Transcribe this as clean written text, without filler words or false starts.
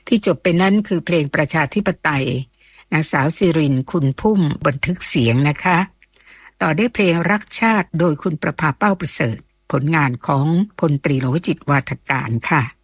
ที่จบไปนั้นคือเพลงประชาธิปไตยนางสาวศิรินทร์คุณพุ่มบันทึกเสียงนะคะต่อด้วยเพลงรักชาติโดยคุณประภาเป้าประเสริฐผลงานของพลตรี นวจิต วาทการค่ะ